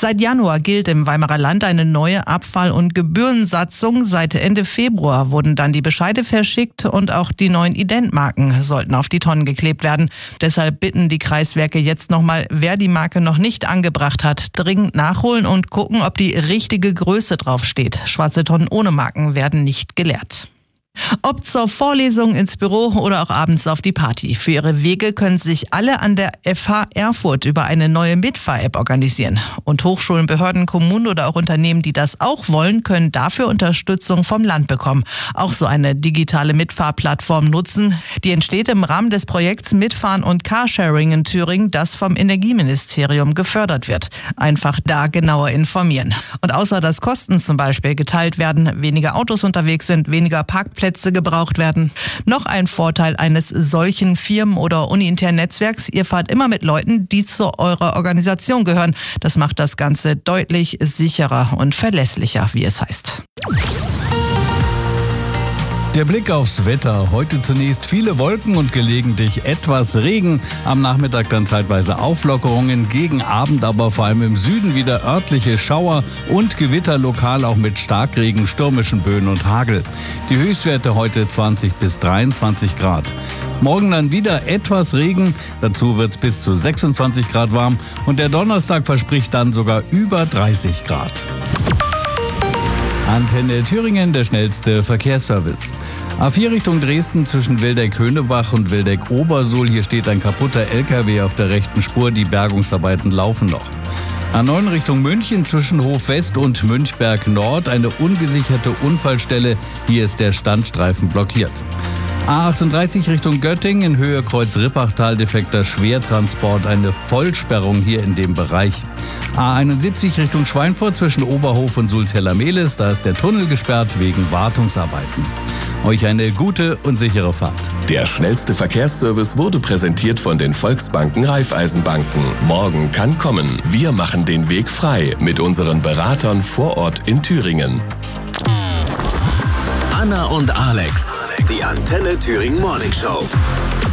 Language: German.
Seit Januar gilt im Weimarer Land eine neue Abfall- und Gebührensatzung. Seit Ende Februar wurden dann die Bescheide verschickt und auch die neuen Identmarken sollten auf die Tonnen geklebt werden. Deshalb bitten die Kreiswerke jetzt nochmal, wer die Marke noch nicht angebracht hat, dringend nachholen und gucken, ob die richtige Größe draufsteht. Schwarze Tonnen ohne Marken werden nicht geleert. Ob zur Vorlesung, ins Büro oder auch abends auf die Party. Für ihre Wege können sich alle an der FH Erfurt über eine neue Mitfahr-App organisieren. Und Hochschulen, Behörden, Kommunen oder auch Unternehmen, die das auch wollen, können dafür Unterstützung vom Land bekommen. Auch so eine digitale Mitfahrplattform nutzen. Die entsteht im Rahmen des Projekts Mitfahren und Carsharing in Thüringen, das vom Energieministerium gefördert wird. Einfach da genauer informieren. Und außer dass Kosten zum Beispiel geteilt werden, weniger Autos unterwegs sind, weniger Parkplätze gebraucht werden. Noch ein Vorteil eines solchen Firmen- oder uniinternen Netzwerks: Ihr fahrt immer mit Leuten, die zu eurer Organisation gehören. Das macht das Ganze deutlich sicherer und verlässlicher, wie es heißt. Der Blick aufs Wetter. Heute zunächst viele Wolken und gelegentlich etwas Regen. Am Nachmittag dann zeitweise Auflockerungen. Gegen Abend aber vor allem im Süden wieder örtliche Schauer und Gewitter, lokal auch mit Starkregen, stürmischen Böen und Hagel. Die Höchstwerte heute 20 bis 23 Grad. Morgen dann wieder etwas Regen. Dazu wird es bis zu 26 Grad warm. Und der Donnerstag verspricht dann sogar über 30 Grad. Antenne Thüringen, der schnellste Verkehrsservice. A4 Richtung Dresden zwischen Wildeck-Höhnebach und Wildeck-Obersuhl. Hier steht ein kaputter LKW auf der rechten Spur. Die Bergungsarbeiten laufen noch. A9 Richtung München zwischen Hof-West und Münchberg Nord. Eine ungesicherte Unfallstelle. Hier ist der Standstreifen blockiert. A38 Richtung Göttingen in Höhe Kreuz-Rippachtal, defekter Schwertransport, eine Vollsperrung hier in dem Bereich. A71 Richtung Schweinfurt zwischen Oberhof und Sulzheller-Mehlis, da ist der Tunnel gesperrt wegen Wartungsarbeiten. Euch eine gute und sichere Fahrt. Der schnellste Verkehrsservice wurde präsentiert von den Volksbanken Raiffeisenbanken. Morgen kann kommen. Wir machen den Weg frei mit unseren Beratern vor Ort in Thüringen. Anna und Alex, die Antenne Thüringen Morning Show.